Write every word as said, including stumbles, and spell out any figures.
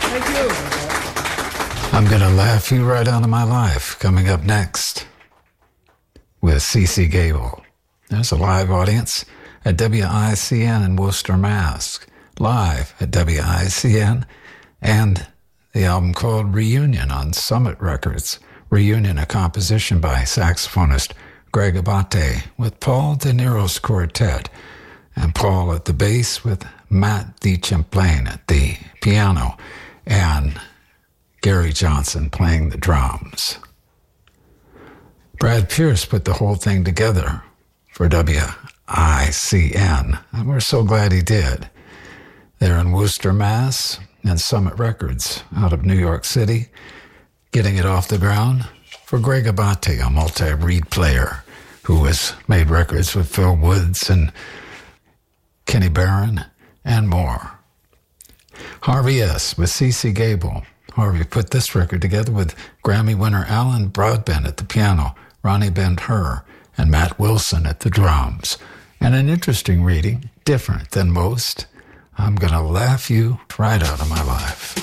Thank you. I'm going to laugh you right out of my life. Coming up next with C C Gable. There's a live audience at W I C N in Worcester, Mass. Live at W I C N, and the album called Reunion on Summit Records. Reunion, a composition by saxophonist Greg Abate with Paul De Niro's quartet, and Paul at the bass with Matt DeChamplain at the piano, and Gary Johnson playing the drums. Brad Pierce put the whole thing together for W I C N, and we're so glad he did. They're in Worcester, Mass, and Summit Records out of New York City, getting it off the ground for Greg Abate, a multi-reed player who has made records with Phil Woods and Kenny Barron and more. Harvey S. with C C Gable. Harvey put this record together with Grammy winner Alan Broadbent at the piano, Ronnie Ben-Hur, and Matt Wilson at the drums. And an interesting reading, different than most. I'm going to laugh you right out of my life.